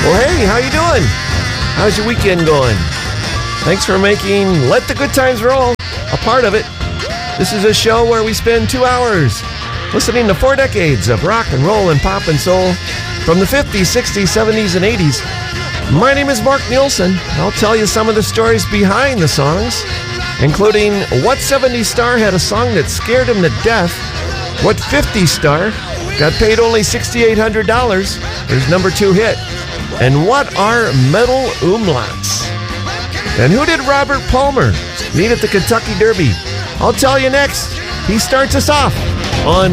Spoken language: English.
Well, hey, how you doing? How's your weekend going? Thanks for making Let the Good Times Roll a part of it. This is a show where we spend 2 hours listening to 4 decades of rock and roll and pop and soul from the 50s, 60s, 70s, and 80s. My name is Mark Nielsen. I'll tell you some of the stories behind the songs, including what 70s star had a song that scared him to death, what 50s star got paid only $6,800 for his number 2 hit, and what are metal umlauts? And who did Robert Palmer meet at the Kentucky Derby? I'll tell you next. He starts us off on